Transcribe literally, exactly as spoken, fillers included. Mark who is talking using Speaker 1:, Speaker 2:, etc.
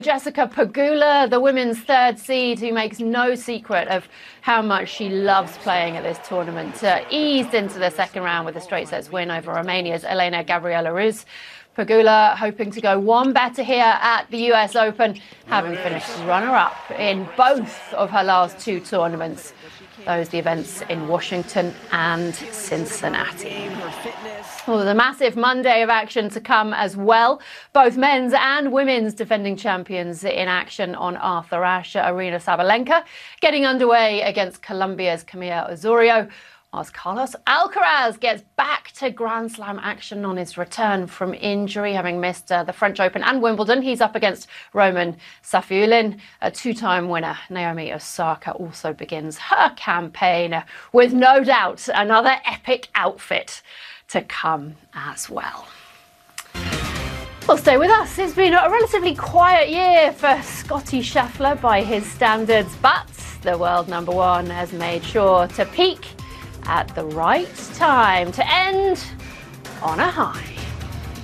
Speaker 1: Jessica Pegula, the women's third seed, who makes no secret of how much she loves playing at this tournament, uh, eased into the second round with a straight sets win over Romania's Elena Gabriela Ruz. Pegula hoping to go one better here at the U S Open, having finished runner-up in both of her last two tournaments. Those the events in Washington and Cincinnati. Well, there's a massive Monday of action to come as well. Both men's and women's defending champions in action on Arthur Ashe. Aryna Sabalenka getting underway against Colombia's Camila Osorio, whilst Carlos Alcaraz gets back to Grand Slam action on his return from injury, having missed uh, the French Open and Wimbledon. He's up against Roman Safiullin. A two-time winner, Naomi Osaka, also begins her campaign uh, with no doubt another epic outfit to come as well. Well, stay with us. It's been a relatively quiet year for Scottie Scheffler by his standards, but the world number one has made sure to peak at the right time to end on a high.